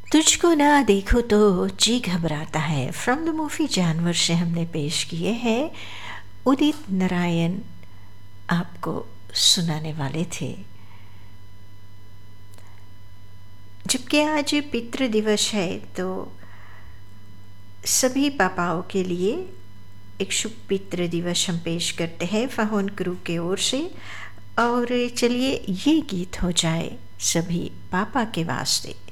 तुझको ना देखो तो जी घबराता है, फ्रॉम द मूवी जानवर से हमने पेश किए हैं। उदित नारायण आपको सुनाने वाले थे। जबकि आज पितृ दिवस है तो सभी पापाओं के लिए एक शुभ पितृ दिवस हम पेश करते हैं फाहोन क्रू के ओर से। और चलिए ये गीत हो जाए सभी पापा के वास्ते।